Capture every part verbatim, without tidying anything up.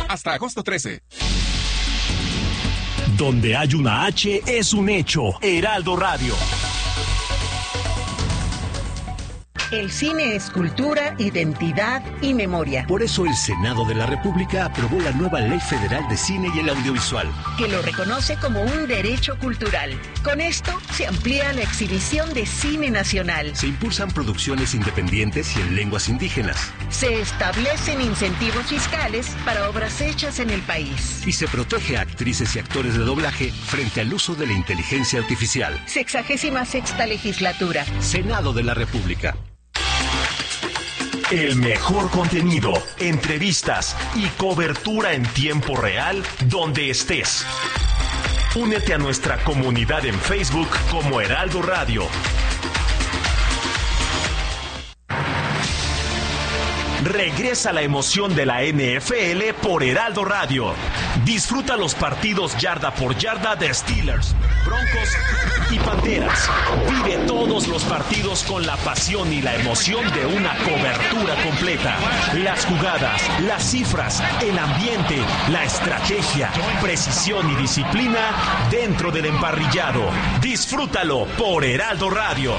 Hasta agosto trece. Donde hay una H es un hecho. Heraldo Radio. El cine es cultura, identidad y memoria. Por eso el Senado de la República aprobó la nueva Ley Federal de Cine y el Audiovisual, que lo reconoce como un derecho cultural. Con esto se amplía la exhibición de cine nacional. Se impulsan producciones independientes y en lenguas indígenas. Se establecen incentivos fiscales para obras hechas en el país. Y se protege a actrices y actores de doblaje frente al uso de la inteligencia artificial. Sexagésima sexta legislatura. Senado de la República. El mejor contenido, entrevistas y cobertura en tiempo real donde estés. Únete a nuestra comunidad en Facebook como Heraldo Radio. Regresa la emoción de la N F L por Heraldo Radio. Disfruta los partidos yarda por yarda de Steelers, Broncos y Panteras. Vive todos los partidos con la pasión y la emoción de una cobertura completa. Las jugadas, las cifras, el ambiente, la estrategia, precisión y disciplina dentro del emparrillado. Disfrútalo por Heraldo Radio.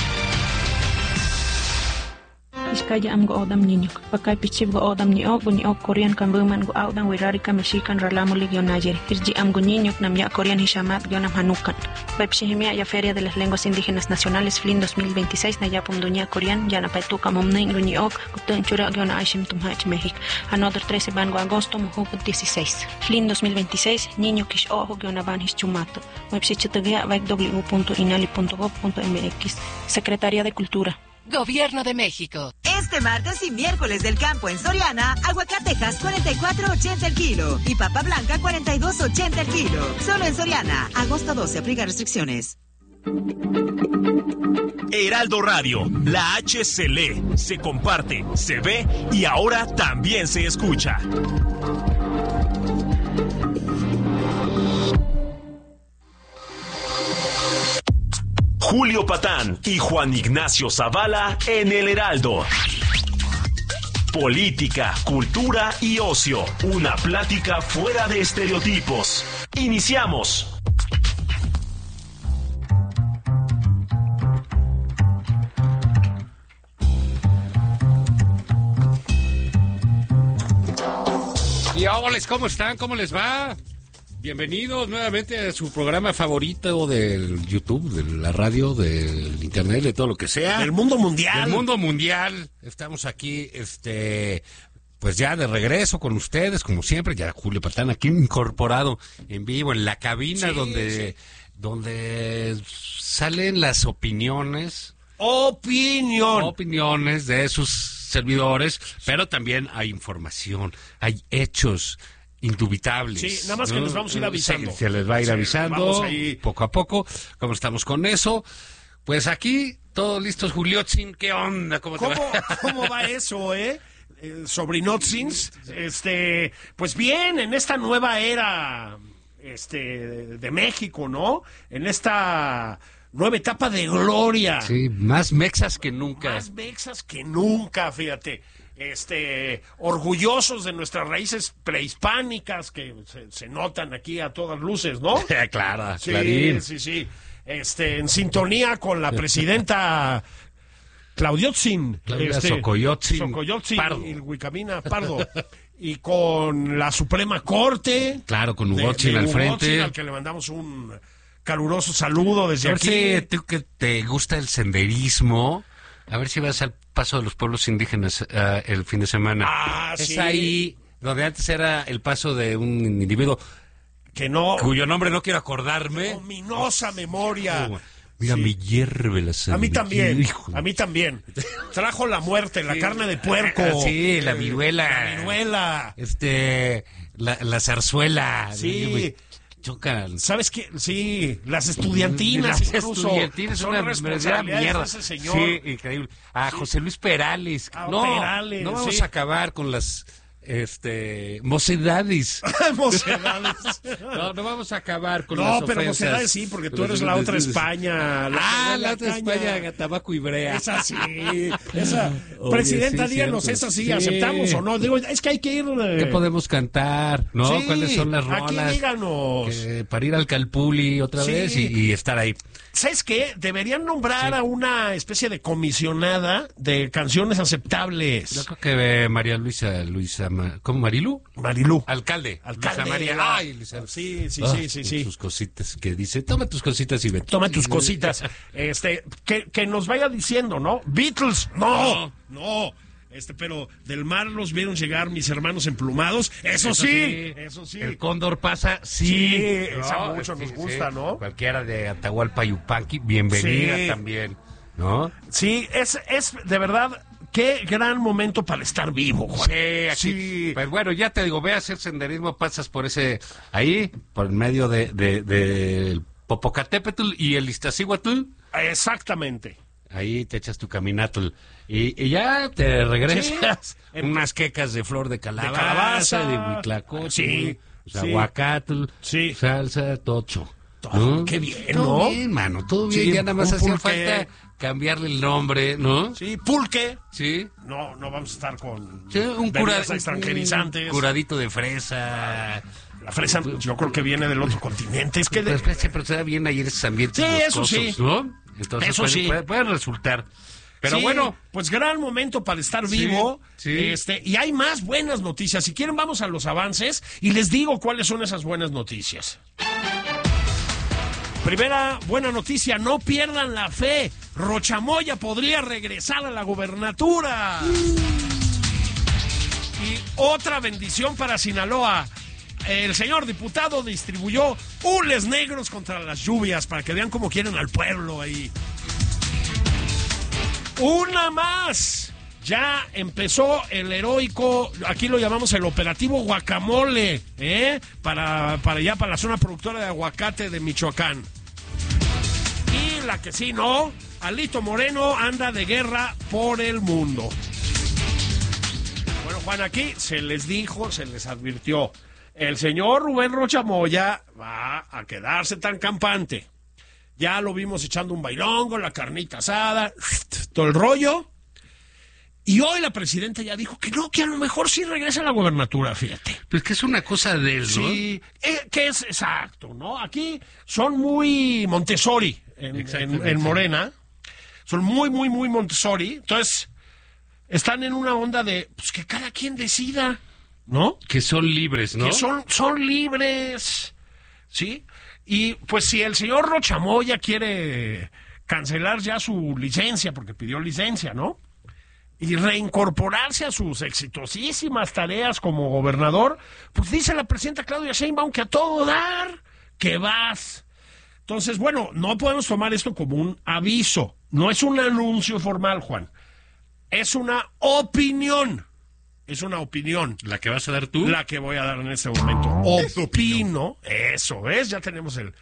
Iskaya am go odam niñok, pakay pichib go odam niok, go niok Korean kambuman go audang wirari kamishikan ralamo ligyo nayer. Irji am go niñok nam ya Korean hishamat go nam hanukan. Pepshihimia ya Feria de las Lenguas Indígenas Nacionales F L I N dos mil veintiséis na ya pomduña Korean ya na paituka momnain go niok, go tenchura go na aishim tumhach México. Another trece van go agosto muhuk dieciséis. F L I N dos mil veintiséis niño kish ojo go na van hischumato. Website w w punto inali punto gov punto m x. Secretaría de Cultura. Gobierno de México. Este martes y miércoles del campo en Soriana, aguacatejas cuarenta y cuatro ochenta el kilo y papa blanca cuarenta y dos ochenta el kilo. Solo en Soriana. Agosto doce, aplica restricciones. Heraldo Radio, la H se lee, se comparte, se ve y ahora también se escucha. Julio Patán y Juan Ignacio Zavala en El Heraldo. Política, cultura y ocio. Una plática fuera de estereotipos. Iniciamos. Y hola, ¿cómo están? ¿Cómo les va? Bienvenidos nuevamente a su programa favorito del YouTube, de la radio, del internet, de todo lo que sea. Del mundo mundial. Del mundo mundial. Estamos aquí, este, pues ya de regreso con ustedes, como siempre. Ya Julio Patán aquí incorporado en vivo en la cabina sí, donde, sí. donde salen las opiniones. Opinión. Opiniones de sus servidores, pero también hay información, hay hechos indubitables. Sí, nada más que ¿no? les vamos a ir avisando. Se, se les va a ir sí, avisando poco a poco, cómo estamos con eso. Pues aquí, todos listos, Juliotzin, ¿qué onda? ¿Cómo, ¿Cómo, te va? ¿Cómo va eso, eh? eh Sobrinotzins, este, pues bien, en esta nueva era este, de México, ¿no? En esta nueva etapa de gloria. Sí, más mexas que nunca. Más mexas que nunca, fíjate. Este, orgullosos de nuestras raíces prehispánicas que se, se notan aquí a todas luces, ¿no? Claro, sí, clarín. sí, sí. Este, en sintonía con la presidenta Claudiotzin, Claudia este, Xocoyotzin, Xocoyotzin Pardo. y Huicamina Pardo, y con la Suprema Corte. Claro, con Hugotzin al frente. Al que le mandamos un caluroso saludo desde a ver aquí. Si tú que te gusta el senderismo, a ver si vas al Paso de los Pueblos Indígenas uh, el fin de semana. Ah, es sí. ahí donde antes era el paso de un individuo que no, cuyo nombre no quiero acordarme. Ominosa memoria. Oh, mira, sí. Me hierve la sangre. A mí también, hijo. A mí también. Trajo la muerte, la sí. carne de puerco. Sí, la viruela. La viruela. Este, la, la zarzuela. Sí. Chocan. ¿Sabes qué? Sí, las estudiantinas las incluso. Estudiantinas son una responsabilidades mierda. De ese señor. Sí, increíble. A sí. José Luis Perales. A no, Perales, no vamos sí. a acabar con las Este, mocedades. Mocedades. No, no vamos a acabar con no, las pero ofensas. mocedades sí, porque tú eres la otra España. La, ah, la, la otra caña. España, tabaco y brea. Esa sí. Esa. Oye, Presidenta, sí, díganos, cierto. ¿esa sí, Sí. aceptamos o no? Digo, es que hay que ir... Eh... ¿Qué podemos cantar? ¿No? Sí, ¿Cuáles son las aquí rolas? díganos. Que, para ir al Calpuli otra Sí. vez y, y estar ahí. ¿Sabes qué? Deberían nombrar sí. a una especie de comisionada de canciones aceptables. Yo creo que eh, María Luisa, Luisa, ¿cómo? ¿Marilu? Marilú. Alcalde. Alcalde. Luisa María. Ay, Luisa. Sí, sí, oh, sí, sí, sí. Sus cositas que dice, toma tus cositas y vete. Toma tus cositas. este, que, que nos vaya diciendo, ¿no? Beatles, no, no. no. Este, pero del mar los vieron llegar mis hermanos emplumados. Eso, eso sí, sí, eso sí. El cóndor pasa, sí. Sí, no, esa mucho sí, nos sí, gusta, sí. ¿no? Cualquiera de Atahualpa Yupanqui, bienvenida sí. también, ¿no? Sí, es, es de verdad, qué gran momento para estar vivo, Juan. Sí, aquí. Sí. Pues bueno, ya te digo, ve a hacer senderismo, pasas por ese, ahí, por el medio de, de, de Popocatépetl y el Iztaccíhuatl. Exactamente. Ahí te echas tu caminatl y, y ya te regresas. Sí. Unas quecas de flor de calabaza, de, calabaza, de huitlacoche, sí, sí. aguacatl, sí. salsa, tocho. Todo, ¿no? Qué bien, ¿no? Todo bien, mano, todo bien. Sí, ya nada más hacía pulque. falta cambiarle el nombre, ¿no? Sí, pulque. Sí. No, no vamos a estar con sí, un bebidas cura, extranjerizantes. Un curadito de fresa. La fresa, yo creo que viene del otro continente. Es que de... pero, pero se da bien ahí en esos ambientes sí, boscosos, eso sí. ¿no? Entonces eso puede, sí. puede, puede resultar. Pero sí, bueno, pues gran momento para estar sí, vivo. Sí. Este, y hay más buenas noticias. Si quieren, vamos a los avances y les digo cuáles son esas buenas noticias. Primera buena noticia, no pierdan la fe. Rochamoya podría regresar a la gobernatura. Y otra bendición para Sinaloa. El señor diputado distribuyó hules negros contra las lluvias para que vean cómo quieren al pueblo ahí. Una más. Ya empezó el heroico, aquí lo llamamos el operativo Guacamole, ¿eh? Para, para allá, para la zona productora de aguacate de Michoacán. Y la que sí, no, Alito Moreno anda de guerra por el mundo. Bueno, Juan, aquí se les dijo, se les advirtió, el señor Rubén Rocha Moya va a quedarse tan campante. Ya lo vimos echando un bailongo, la carnita asada, todo el rollo. Y hoy la presidenta ya dijo que no, que a lo mejor sí regresa a la gobernatura, fíjate. Pues que es una cosa de él, ¿no? Sí, eh, que es exacto, ¿no? Aquí son muy Montessori en, en, en Morena. Son muy, muy, muy Montessori. Entonces, están en una onda de, pues que cada quien decida, ¿no? Que son libres, ¿no? Que son, son libres, ¿sí? Y pues si el señor Rochamoya quiere cancelar ya su licencia, porque pidió licencia, ¿no? Y reincorporarse a sus exitosísimas tareas como gobernador, pues dice la presidenta Claudia Sheinbaum que a todo dar, que vas. Entonces, bueno, no podemos tomar esto como un aviso. No es un anuncio formal, Juan. Es una opinión. Es una opinión. ¿La que vas a dar tú? La que voy a dar en este momento. Opino, eso, ¿ves? Ya tenemos el...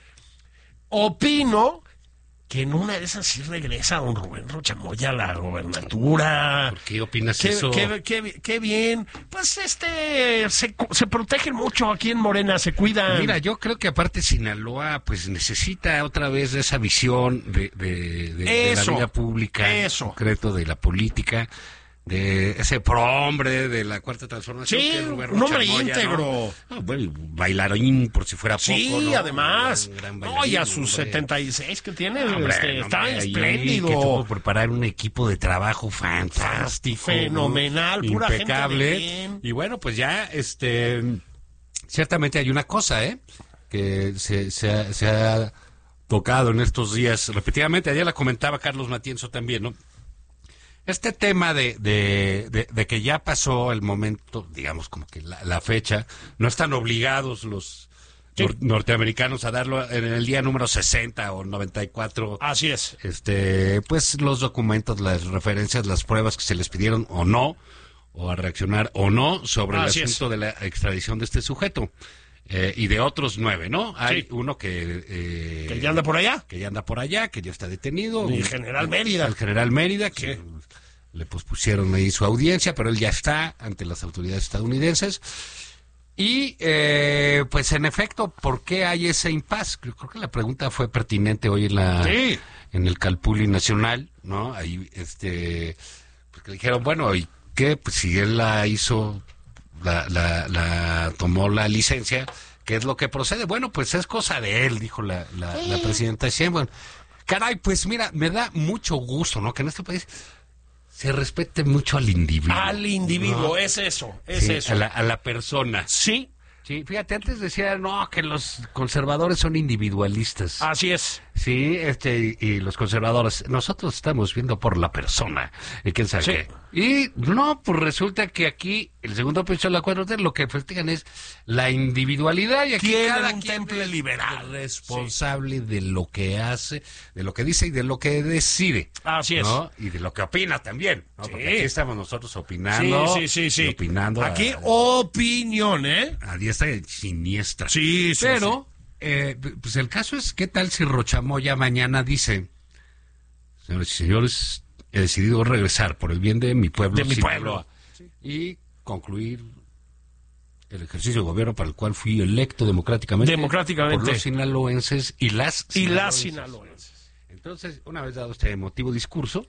Opino que en una de esas sí regresa don Rubén Rocha Moya a la gobernatura. ¿Por qué opinas qué, eso? Qué, qué, qué bien. Pues este, se, se protegen mucho aquí en Morena, se cuidan. Mira, yo creo que aparte Sinaloa pues necesita otra vez esa visión de, de, de, de la vida pública, eso. En concreto de la política, de ese prohombre de la Cuarta Transformación. Sí, que es Rubén un hombre Rocha Moya, íntegro. ¿no? No, bueno, bailarín por si fuera poco, sí, ¿no? además. Un gran No, y a sus hombre. setenta y seis que tiene, Hombre, este, no, está hombre, ahí, espléndido. Que tuvo que preparar un equipo de trabajo fantástico. Fenomenal, ¿no? pura Impecable. gente de bien. Y bueno, pues ya, este, ciertamente hay una cosa, ¿eh? Que se, se, ha, se ha tocado en estos días repetidamente. Ayer la comentaba Carlos Matienzo también, ¿no? Este tema de, de, de, de que ya pasó el momento, digamos, como que la, la fecha, no están obligados los sí. nor- norteamericanos a darlo en el día número sesenta o noventa y cuatro. Así es. Este, pues los documentos, las referencias, las pruebas que se les pidieron o no, o a reaccionar o no sobre Así el es. asunto de la extradición de este sujeto. Eh, y de otros nueve, ¿no? Hay Sí. uno que... Eh, Que ya anda por allá. que ya anda por allá, que ya está detenido. El Un- general Mérida. El general Mérida, que Sí. le pospusieron ahí su audiencia, pero él ya está ante las autoridades estadounidenses. Y, eh, pues, en efecto, ¿por qué hay ese impasse? Creo, creo que la pregunta fue pertinente hoy en la Sí. en el Calpulli Nacional, ¿no? Ahí, este, pues, que dijeron, bueno, ¿y qué? Pues si él la hizo, la, la, la tomó la licencia, ¿qué es lo que procede? Bueno, pues es cosa de él, dijo la, la, la presidenta Sheinbaum. Caray, pues mira, me da mucho gusto, ¿no? Que en este país se respete mucho al individuo. Al individuo, ¿no? es eso, es Sí, eso. A la, a la persona. Sí, Sí, fíjate, antes decía, no, que los conservadores son individualistas. así es. Sí, este, y, y los conservadores, nosotros estamos viendo por la persona, y quién sabe Sí. qué. Y no, pues resulta que aquí, el segundo piso de la cuatro T, lo que festejan es la individualidad, y aquí Tienen cada un quien temple es liberal. responsable de lo que hace, de lo que dice y de lo que decide. Así es. ¿no? Y de lo que opina también, ¿no? Sí. Porque aquí estamos nosotros opinando. Sí, sí, sí, sí. y opinando. Aquí a- opinión, ¿eh? a diestra y siniestra. Sí, sí, Pero, eh, pues el caso es, ¿qué tal si Rochamoya mañana dice, señores y señores, he decidido regresar por el bien de mi pueblo, De mi Sinaloa, pueblo. y concluir el ejercicio de gobierno para el cual fui electo democráticamente, Democráticamente. por los sinaloenses y las Y las sinaloenses. sinaloenses. Entonces, una vez dado este emotivo discurso,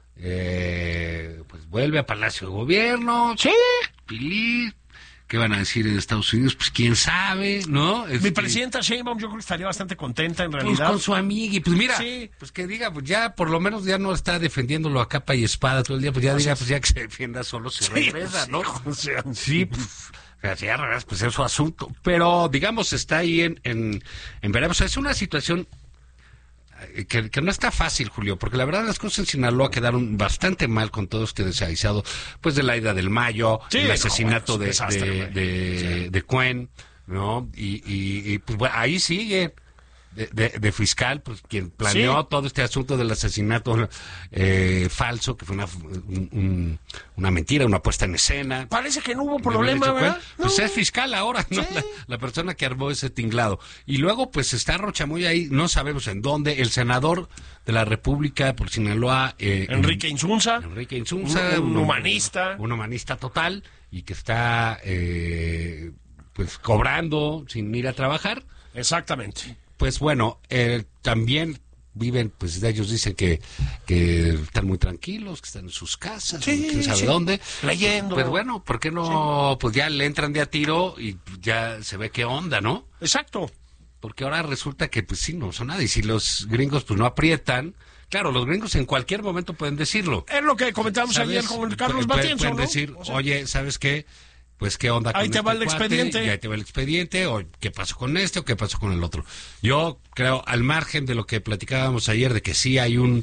eh, pues vuelve a Palacio de Gobierno, Sí. feliz. ¿Qué van a decir en Estados Unidos? Pues quién sabe, ¿no? Mi Este, presidenta Sheinbaum yo creo que estaría bastante contenta en Pues realidad. con su amiga, y pues mira, Sí. pues que diga, pues ya por lo menos ya no está defendiéndolo a capa y espada todo el día, pues ya diga, pues ya que se defienda solo se Sí, regresa, sí, ¿no? o sea, Sí, pues, o sea, si ya regresa, pues es su asunto. Pero, digamos, está ahí en, en, en veremos. Es una situación eh, que, que no está fácil, Julio, porque la verdad las cosas en Sinaloa quedaron bastante mal con todo este desaguisado, pues de la ida del Mayo, Sí, el no, asesinato bueno, es un de, desastre, de, güey. de, de Cuen, ¿no? Y, y, y, pues bueno, ahí sigue. De, de, de fiscal, pues quien planeó Sí. todo este asunto del asesinato eh, falso, que fue una, un- un- una mentira, una puesta en escena. Parece que no hubo de problema, Lorenzo ¿verdad? Cuen. Pues No. es fiscal ahora, ¿no? Sí. La, la persona que armó ese tinglado. Y luego, pues está Rochamoya ahí, no sabemos en dónde, el senador de la República por Sinaloa. eh, Enrique Insunza. Enrique Insunza. Un- un humanista. Un humanista total, y que está, eh, pues, cobrando sin ir a trabajar. Exactamente. Pues bueno, eh, también viven, pues ellos dicen que, que están muy tranquilos, que están en sus casas, Sí, quién sabe sí. dónde. Leyendo. Pues bueno, ¿por qué no? Pues ya le entran de a tiro y ya se ve qué onda, ¿no? Exacto. Porque ahora resulta que, pues sí, no son nada. Y si los gringos, pues no aprietan. Claro, los gringos en cualquier momento pueden decirlo. Es lo que comentábamos ¿Sabes? ayer con el Carlos Pu- pu- Matienzo, Pueden ¿no? decir, O sea, oye, ¿sabes qué? Pues qué onda con Ahí te este va el cuate, expediente. y ahí te va el expediente, o qué pasó con este, o qué pasó con el otro. Yo creo, al margen de lo que platicábamos ayer, de que sí hay un...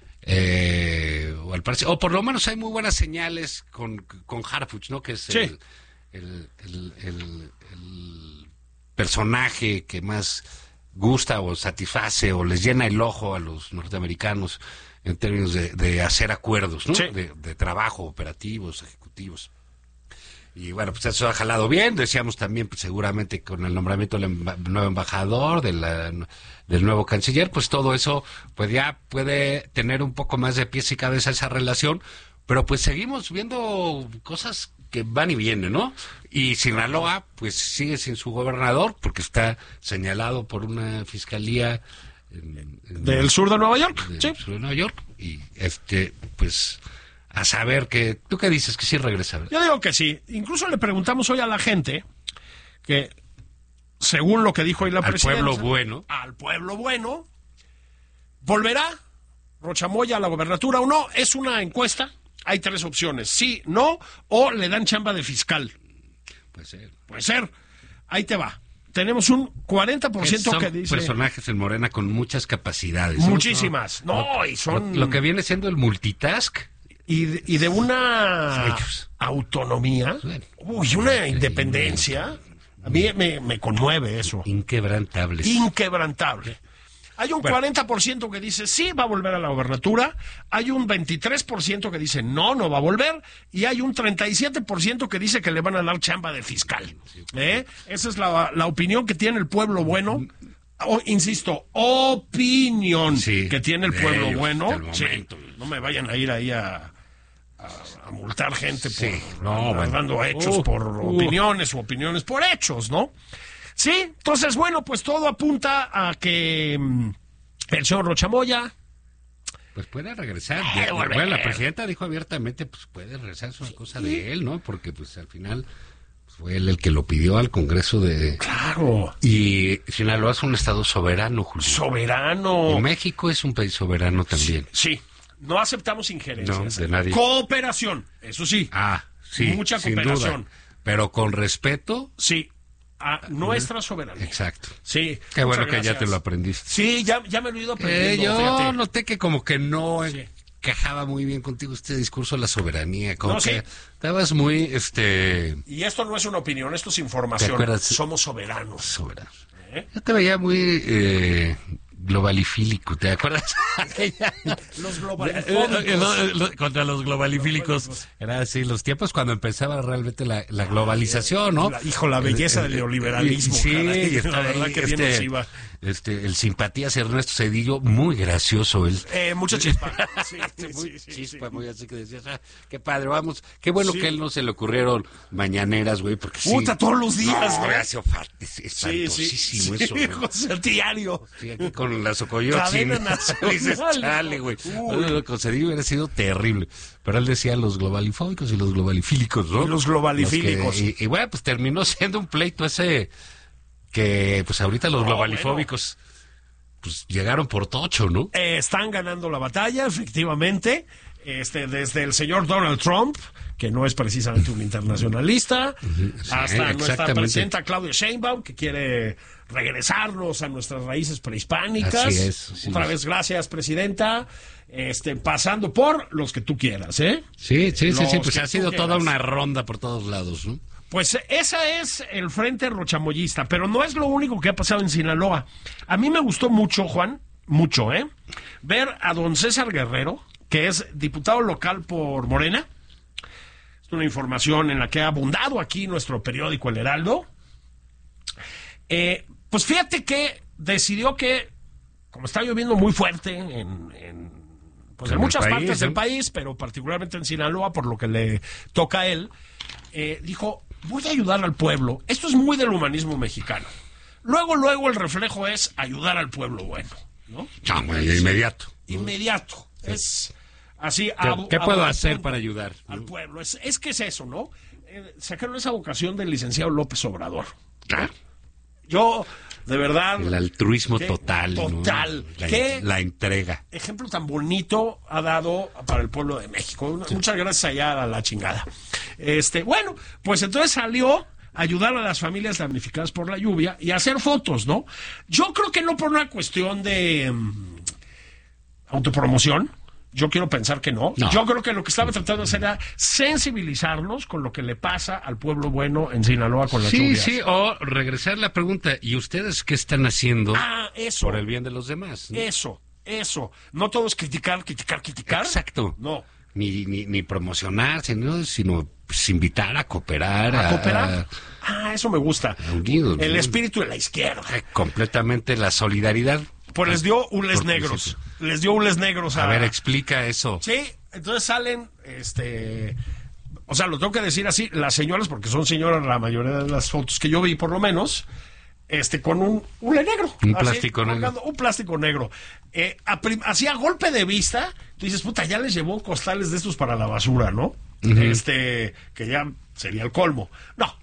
Eh, o, al parecer, o por lo menos hay muy buenas señales con, con Harfuch, ¿no? Que es Sí. el, el, el- el- el personaje que más gusta o satisface o les llena el ojo a los norteamericanos en términos de, de hacer acuerdos, ¿no? Sí. De, de trabajo, operativos, ejecutivos. Y bueno, pues eso ha jalado bien. Decíamos también, pues seguramente con el nombramiento del emba- nuevo embajador, de la- del nuevo canciller, pues todo eso pues ya puede tener un poco más de pies y cabeza esa relación. Pero pues seguimos viendo cosas que van y vienen, ¿no? Y Sinaloa, pues sigue sin su gobernador, porque está señalado por una fiscalía en- en- Del sur de Nueva York. del Sí. sur de Nueva York. Y este, pues, a saber que... ¿Tú qué dices? Que sí regresa, ¿verdad? Yo digo que sí. Incluso le preguntamos hoy a la gente que, según lo que dijo hoy la Al presidenta... pueblo bueno. Al pueblo bueno. ¿Volverá Rochamoya a la gobernatura o no? Es una encuesta. Hay tres opciones. Sí, no, o le dan chamba de fiscal. Puede ser. Puede ser. Ahí te va. Tenemos un cuarenta por ciento Son que dice... personajes en Morena con muchas capacidades. ¿no? Muchísimas. No, y son... Lo, lo que viene siendo el multitask. Y de, y de una Ellos. autonomía, Bueno. uy, una independencia, a mí me, me conmueve eso, Inquebrantables. inquebrantable. Hay un Bueno. cuarenta por ciento que dice sí, va a volver a la gobernatura, hay un veintitrés por ciento que dice no, no va a volver, y hay un treinta y siete por ciento que dice que le van a dar chamba de fiscal. ¿Eh? Esa es la, la opinión que tiene el pueblo bueno. O, insisto, opinión Sí, que tiene el de pueblo ellos, bueno. hasta el Sí, momento. no me vayan a ir ahí a, a, a multar gente por Sí, no, bueno. dando hechos Uh, por uh. opiniones o opiniones por hechos, ¿no? Sí, entonces, bueno, pues todo apunta a que mm, el señor Rochamoya... Pues puede regresar. Eh, Ya, volver. bueno, la presidenta dijo abiertamente, pues puede regresar, es una cosa de él, ¿no? Porque pues al final pues, fue él el que lo pidió al Congreso de... Claro, Y Sinaloa es un estado soberano, Julio. soberano. Y México es un país soberano también. Sí, no aceptamos injerencias. No, de nadie. Cooperación, eso sí. Ah, sí, Mucha sin cooperación. duda. Pero con respeto. Sí, a nuestra soberanía. Exacto. Sí. Qué bueno muchas que ya gracias. te lo aprendiste. Sí, ya, ya me lo he ido Eh, aprendiendo. yo fíjate. noté que como que no Sí. encajaba muy bien contigo este discurso de la soberanía. Como No, que sí. estabas muy, este, Y esto no es una opinión, esto es información. ¿Te acuerdas? Somos soberanos. soberano. ¿Eh? Yo te veía muy eh, globalifílico, ¿te acuerdas? Aquella- Los Eh, globalifóbicos. eh, lo- lo- contra los globalifílicos. Era así, los tiempos cuando empezaba realmente la, la globalización, ¿no? La- hijo, la belleza del neoliberalismo, Sí, caray. y está La verdad ahí, que bien este, nos iba. este, el simpatías Ernesto Cedillo, muy gracioso él. Eh, mucha chispa. Sí, sí, muy sí, sí, chispa, sí. muy así que decías, ah, qué padre, vamos. Qué bueno Sí. que a él no se le ocurrieron mañaneras, güey, porque Puta, sí. todos los días, No, güey. hace ofat- es Sí, sí. espantosísimo Sí, eso, güey. José, diario. Sí, aquí con la Socoyotzin. Cadena nacional. Dices, chale, güey. Uy. Con Cedillo hubiera sido terrible. Pero él decía los globalifóbicos y los globalifílicos, ¿no? Y los globalifílicos. Los que- y, y bueno, pues terminó siendo un pleito ese que, pues ahorita los No, globalifóbicos, pues llegaron por tocho, ¿no? Eh, están ganando la batalla, efectivamente. Este, desde el señor Donald Trump, que no es precisamente un internacionalista, sí, hasta nuestra exactamente. presidenta Claudia Sheinbaum, que quiere regresarnos a nuestras raíces prehispánicas. Así es, así Otra es. vez, gracias, presidenta. Este, pasando por los que tú quieras, ¿eh? Sí, sí, sí, sí, Los pues que ha tú sido toda quieras. una ronda por todos lados, ¿no? Pues esa es el frente rochamoyista, pero no es lo único que ha pasado en Sinaloa. A mí me gustó mucho, Juan, mucho, ¿eh? Ver a don César Guerrero, que es diputado local por Morena. Es una información en la que ha abundado aquí nuestro periódico El Heraldo. Eh, pues fíjate que decidió que, como está lloviendo muy fuerte en, en, pues en En el muchas país, partes del ¿no? país, pero particularmente en Sinaloa, por lo que le toca a él, eh, dijo, voy a ayudar al pueblo. Esto es muy del humanismo mexicano. Luego, luego el reflejo es ayudar al pueblo bueno, ¿no? No, güey, de inmediato. Inmediato. Es así. ¿Qué, a- qué a- puedo a- hacer para ayudar? al pueblo? Es, es que es eso, ¿no? Eh, sacaron esa vocación del licenciado López Obrador. Claro. Yo, de verdad... El altruismo qué total, ¿no? Total. La, ¿Qué la entrega. ejemplo tan bonito ha dado para el pueblo de México? Muchas gracias allá a la chingada. Este, bueno, pues entonces salió a ayudar a las familias damnificadas por la lluvia y a hacer fotos, ¿no? Yo creo que no por una cuestión de mm, autopromoción. Yo quiero pensar que no. No. Yo creo que lo que estaba tratando de hacer era sensibilizarnos con lo que le pasa al pueblo bueno en Sinaloa con las Sí, lluvias. sí, o regresar la pregunta, ¿y ustedes qué están haciendo Ah, eso. por el bien de los demás? ¿no? Eso, eso. No todo es criticar, criticar, criticar. Exacto. No. Ni, ni, ni promocionarse, ¿no? Sino pues, invitar a cooperar. ¿A cooperar? Ah, eso me gusta. Unidos, El ¿no? espíritu de la izquierda. Eh, completamente la solidaridad. Pues les dio hules Por negros. principio. Les dio hules negros a... A ver, explica eso. Sí, entonces salen, este... O sea, lo tengo que decir así, las señoras, porque son señoras la mayoría de las fotos que yo vi, por lo menos, este, con un hule negro. Un así, plástico negro. colgando, Un plástico negro. Eh, a prim- así a golpe de vista, tú dices, puta, ya les llevó costales de estos para la basura, ¿no? Este, que ya sería el colmo. No,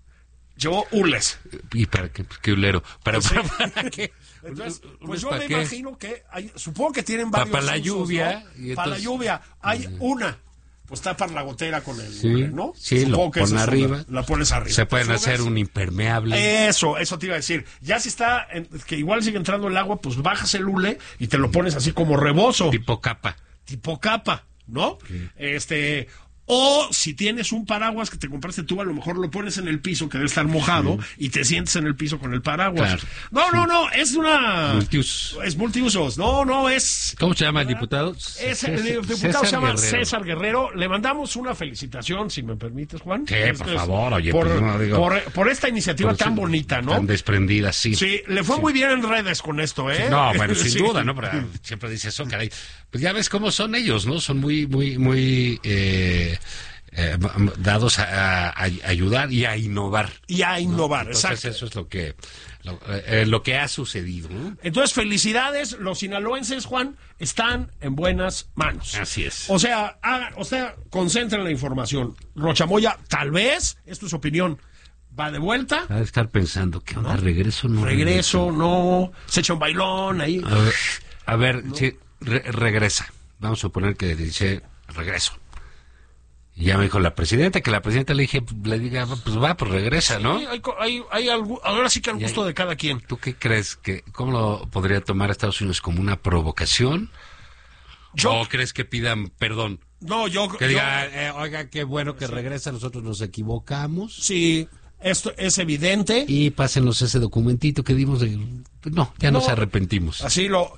llevó hules. ¿Y para qué? ¿Qué ulero? ¿Para, Sí. para qué? Entonces, ¿Unos pues yo para me qué? imagino que hay, supongo que tienen Pa- varios para la usos, lluvia, ¿no? y Para la entonces- lluvia. Hay una, pues tapar la gotera con el, Sí, ¿no? sí, Supongo lo que esa pones es una- arriba. la pones arriba. Se pueden Te hacer subes. un impermeable. Eso, eso te iba a decir. Ya si está, en- que igual sigue entrando el agua, pues bajas el hule y te lo pones así como rebozo, Tipo capa. tipo capa, ¿no? Este, O si tienes un paraguas que te compraste tú, a lo mejor lo pones en el piso, que debe estar mojado, sí. y te sientes en el piso con el paraguas. Claro. No, sí. no, no, es una... Multiusos. Es multiusos. No, no, es... ¿Cómo se llama el diputado? Es, el diputado César se llama Guerrero. César Guerrero. Le mandamos una felicitación, si me permites, Juan. Sí, por es, favor, oye. Por, pues no, digo, por, por esta iniciativa por tan bonita, ¿no? Tan desprendida, sí. Sí, le fue sí. muy bien en redes con esto, ¿eh? No, bueno, sin sí. duda, ¿no? Pero siempre dice eso, caray. Pues ya ves cómo son ellos, ¿no? Son muy, muy, muy... Eh, Eh, dados a, a, a ayudar y a innovar. Y a innovar, ¿no? Entonces, exacto. eso es lo que lo, eh, lo que ha sucedido, ¿no? Entonces, felicidades, los sinaloenses, Juan, están en buenas manos. Así es. O sea, hagan, o sea, concentren la información. Rochamoya, tal vez, esto es opinión, va de vuelta. Va a estar pensando, ¿qué onda? ¿No? ¿Regreso no? Regreso, regreso, no. Se echa un bailón ahí. A ver, a ver ¿no? sí, re regresa. Vamos a suponer que dice regreso. Y ya me dijo la presidenta, que la presidenta le dije, le diga, pues va, pues regresa, ¿no? Sí, hay, hay, hay algo, ahora sí que al gusto hay, de cada quien. ¿Tú qué crees? que ¿Cómo lo podría tomar Estados Unidos? ¿Como una provocación? Yo, ¿O crees que pidan perdón? No, yo... Que yo, diga, eh, oiga, qué bueno que sí. regresa, nosotros nos equivocamos. Sí, esto es evidente. Y pásenos ese documentito que dimos de... No, ya no, nos arrepentimos. Así lo...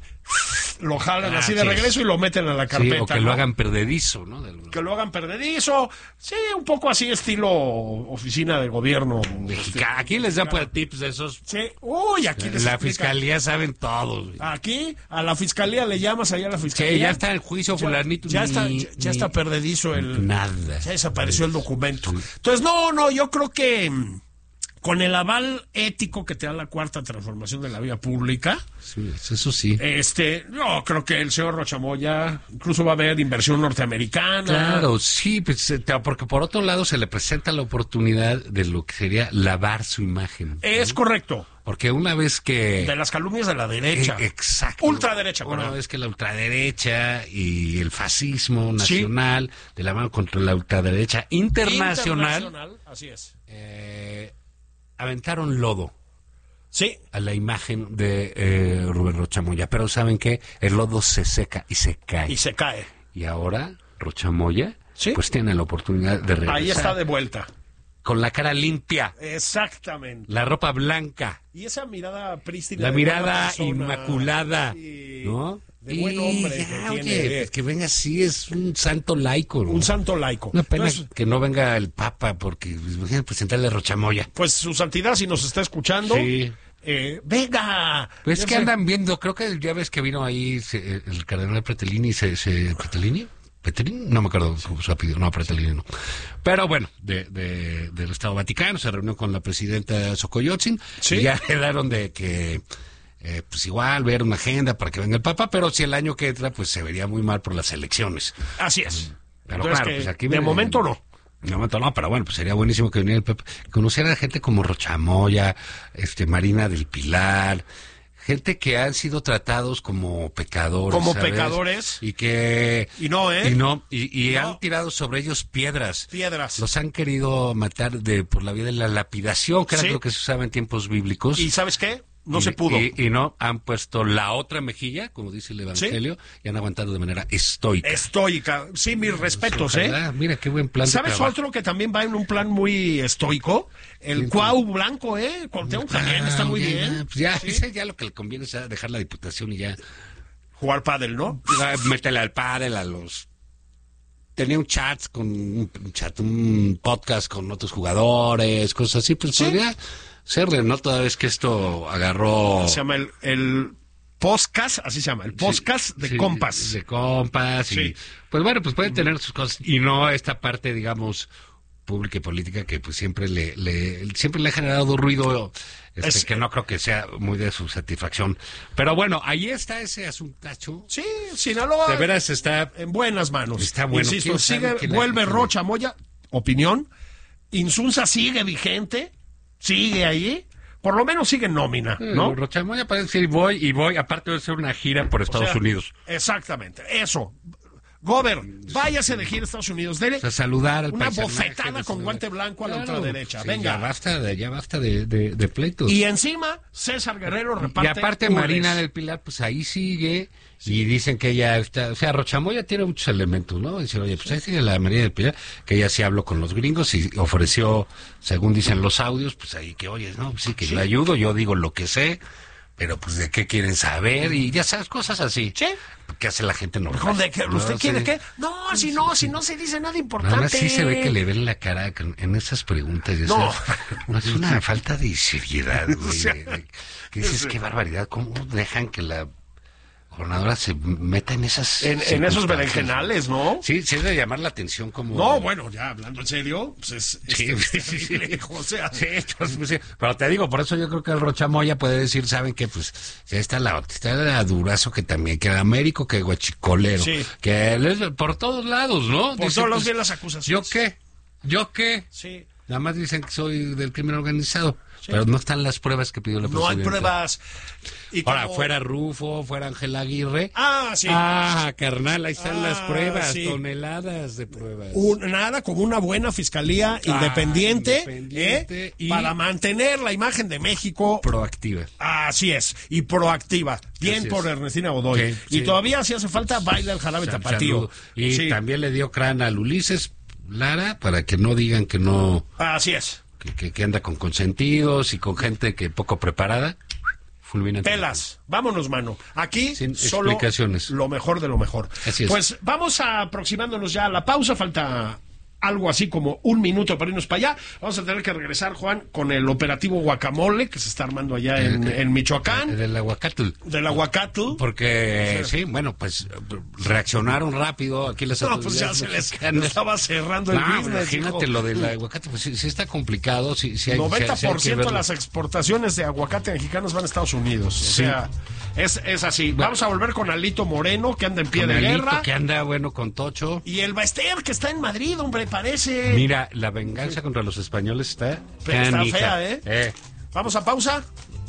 lo jalan ah, así de sí, regreso y lo meten a la carpeta. Sí, o que ¿no? lo hagan perdedizo, ¿no? Del... Que lo hagan perdedizo. Sí, un poco así estilo oficina de gobierno. Mexicana. Aquí les dan pues, tips de esos. Sí, uy, aquí les La explica. fiscalía saben todo. Aquí, a la fiscalía le llamas allá a la fiscalía. Sí, ya está en juicio ya, fulanito. Ya, ni, está, ya, ya está perdedizo el... Nada. Ya desapareció el documento. Entonces, no, no, yo creo que... con el aval ético que te da la cuarta transformación de la vida pública. Sí, eso sí. Este, yo creo que el señor Rochamoya incluso va a haber inversión norteamericana. Claro, sí, pues, porque por otro lado se le presenta la oportunidad de lo que sería lavar su imagen. Es ¿no? correcto. Porque una vez que... De las calumnias de la derecha. Eh, exacto. Ultraderecha. Una perdón. vez que la ultraderecha y el fascismo nacional, sí. de la mano contra la ultraderecha internacional. Internacional, así es. Eh... aventaron lodo sí. a la imagen de eh, Rubén Rochamoya, pero ¿saben qué? El lodo se seca y se cae. Y se cae. Y ahora Rochamoya ¿sí? pues tiene la oportunidad de regresar. Ahí está de vuelta. Con la cara limpia. Exactamente. La ropa blanca. Y esa mirada prístina. La mirada inmaculada. Y... ¿no? De buen hombre. Ya, que, oye, tiene... pues que venga así, es un santo laico, ¿no? Un santo laico. Una pena Entonces, que no venga el Papa, porque imagínate presentarle a Rochamoya. Pues su santidad, si nos está escuchando, sí. eh, venga. Pues ya que sé. andan viendo, creo que ya ves que vino ahí se, el cardenal Pretelini, se, se ¿Pretelini? ¿Pretelini? No me acuerdo su apellido, no, Pretelini no. Pero bueno, de, de, del Estado Vaticano, se reunió con la presidenta Xocoyotzin, ¿sí? Y ya quedaron de que... Eh, pues igual ver una agenda para que venga el Papa, pero si el año que entra pues se vería muy mal por las elecciones. Así es. Pero Entonces, claro, que pues aquí de me, momento no. De momento no, pero bueno, pues sería buenísimo que viniera el Papa, conocer a gente como Rochamoya, este Marina del Pilar, gente que han sido tratados como pecadores, como ¿sabes? Pecadores y que y no, ¿eh? Y no y, y no. han tirado sobre ellos piedras. Piedras. Los han querido matar de por la vía de la lapidación, que era ¿sí? lo que se usaba en tiempos bíblicos. ¿Y sabes qué? No y, se pudo. Y, y no, han puesto la otra mejilla, como dice el Evangelio, ¿sí? Y han aguantado de manera estoica. Estoica. Sí, mis respetos, Ojalá, ¿eh? Mira qué buen plan. ¿Sabes otro que también va en un plan muy estoico? El Cuau Blanco, ¿eh? Cuauhtémoc también está muy ya, bien. Ya, pues ya, ¿sí? ya lo que le conviene es dejar la diputación y ya... Jugar pádel, ¿no? Métele al pádel, a los... Tenía un chat, con un chat, un podcast con otros jugadores, cosas así, pues ¿sí? Podría... serle, ¿no? Toda vez que esto agarró... Se llama el, el podcast, así se llama, el podcast sí, de sí, compas. De compas, sí. Y pues bueno, pues pueden tener sus cosas, y no esta parte, digamos, pública y política que pues siempre le, le siempre le ha generado ruido, este, es, que no creo que sea muy de su satisfacción. Pero bueno, ahí está ese asuntacho. Sí, Sinaloa. De veras está... en buenas manos. Está bueno. Insisto, sigue, vuelve Rochamoya, opinión. Insunza sigue vigente. Sigue ahí, por lo menos sigue en nómina, ¿no? Rochamoya parece decir voy y voy, aparte de hacer una gira por Estados o sea, Unidos. Exactamente, eso. Gober, váyase de gira a Estados Unidos. Dele O sea, saludar al una personaje, bofetada de con saludar. guante blanco a la Claro, ultraderecha. sí, Venga. Ya basta de, ya basta de, de, de pleitos. Y encima, César Guerrero reparte. Y aparte unes. Marina del Pilar, pues ahí sigue, y dicen que ella está, o sea, Rochamoya tiene muchos elementos, ¿no? Dicen, oye, pues ahí sigue la Marina del Pilar, que ella sí habló con los gringos y ofreció, según dicen los audios, pues ahí que, oye, no, pues sí, que Sí. le ayudo, yo digo lo que sé, pero pues de qué quieren saber, y ya sabes, cosas así. Sí. ¿Qué hace la gente normal? ¿Dónde que- No, ¿Usted sí. quiere qué? No, si no, si no se dice nada importante. Nada más sí se ve que le ven la cara con- en esas preguntas. Y No. esas- no, es una falta de seriedad, güey. O sea, de- de- que dices, qué barbaridad, ¿cómo dejan que la gobernadora se meta en esas En, en esos circunstancias? berenjenales, ¿no? Sí, sí es de llamar la atención como... No, bueno, ya hablando en serio, pues es, es- Sí, es sí, sí, terrible, sí. o sea, Sí, entonces, pues, sí. Pero te digo, por eso yo creo que el Rochamoya puede decir, ¿saben qué? Pues ya está la está la Durazo que también, que Américo, que Guachicolero, Sí. que él- por todos lados, ¿no? por Dice, todos lados pues, vienen las acusaciones. ¿yo qué? ¿Yo qué? Sí. Nada más dicen que soy del crimen organizado, pero no están las pruebas que pidió la No hay presidenta. pruebas. Y Ahora, como- fuera Rufo, fuera Ángel Aguirre. Ah, sí. Ah, carnal, ahí están Ah, las pruebas, sí. toneladas de pruebas. Un- nada como una buena fiscalía independiente, independiente ¿eh? y- para mantener la imagen de México. Proactiva. Así es, y proactiva. Bien Así por es. Ernestina Godoy. Sí, y sí. todavía, si hace falta, baila el jarabe Sal- tapatío. saludo. Y Sí, también le dio crán al Ulises Lara para que no digan que no, así es. que, que- que anda con consentidos y con gente que poco preparada. Fulminante. Pelas, vámonos, mano. Aquí Sin solo explicaciones. lo mejor de lo mejor. Así es. Pues vamos a aproximándonos ya a la pausa. Falta algo así como un minuto para irnos para allá. Vamos a tener que regresar, Juan, con el operativo Guacamole que se está armando allá en, El- en Michoacán, El del aguacatl. del aguacatl. Porque, sí, bueno, pues reaccionaron rápido aquí las No, pues ya autoridades se les mexicanas. estaba cerrando el No, business. imagínate hijo. lo del aguacate, pues sí, sí está complicado. Sí, sí hay, noventa sí hay por que ciento de verlo. las exportaciones de aguacate mexicanos van a Estados Unidos. O Sí. sea, es, es así. Vamos a volver con Alito Moreno, que anda en pie Con de Alito, guerra. que anda, bueno, con Tocho. Y el Baester, que está en Madrid, hombre, parece. Mira, la venganza contra los españoles está Pero está canija. fea, ¿eh? Eh, Vamos a pausa.